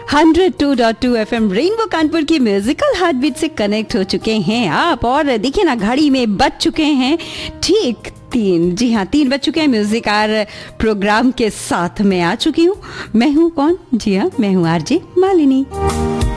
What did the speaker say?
102.2 FM rainbow Kanpur की musical heart beat से connect हो चुके हैं आप। और देखिए ना, घड़ी में बज चुके हैं ठीक 3। जी हाँ, 3 बज चुके हैं। म्यूजिक आर प्रोग्राम के साथ में आ चुकी हूँ। मैं हूँ कौन? जी हाँ, मैं हूँ आरजे मालिनी।